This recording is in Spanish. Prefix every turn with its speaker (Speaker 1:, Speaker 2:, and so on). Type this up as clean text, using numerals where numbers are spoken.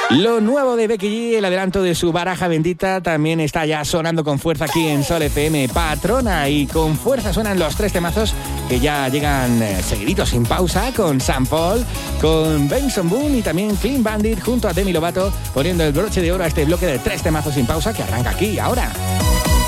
Speaker 1: Lo nuevo de Becky G, el adelanto de su Baraja Bendita, también está ya sonando con fuerza aquí en Sol FM. Patrona, y con fuerza suenan los 3 temazos que ya llegan seguiditos sin pausa, con Sam Paul, con Benson Boone y también Clean Bandit junto a Demi Lovato, poniendo el broche de oro a este bloque de 3 temazos sin pausa que arranca aquí ahora.